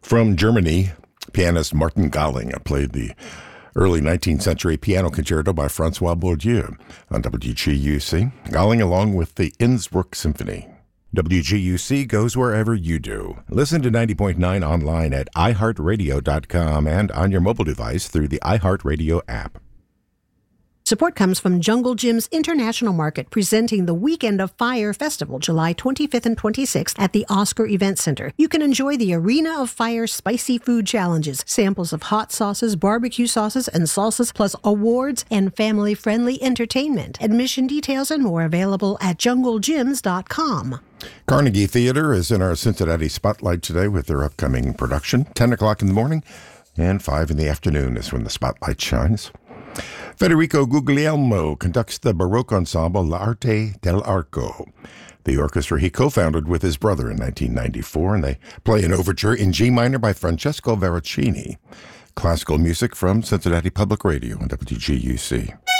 From Germany, pianist Martin Galling played the early 19th century piano concerto by Francois Bourdieu on WGUC, Galling along with the Innsbruck Symphony. WGUC goes wherever you do. Listen to 90.9 online at iHeartRadio.com and on your mobile device through the iHeartRadio app. Support comes from Jungle Gym's International Market, presenting the Weekend of Fire Festival, July 25th and 26th at the Oscar Event Center. You can enjoy the Arena of Fire spicy food challenges, samples of hot sauces, barbecue sauces, and salsas, plus awards and family-friendly entertainment. Admission details and more available at junglegyms.com. Carnegie Theater is in our Cincinnati spotlight today with their upcoming production. 10 o'clock in the morning and 5 in the afternoon is when the spotlight shines. Federico Guglielmo conducts the Baroque ensemble L'Arte dell'Arco. The orchestra he co-founded with his brother in 1994, and they play an overture in G minor by Francesco Veracini. Classical music from Cincinnati Public Radio and WGUC.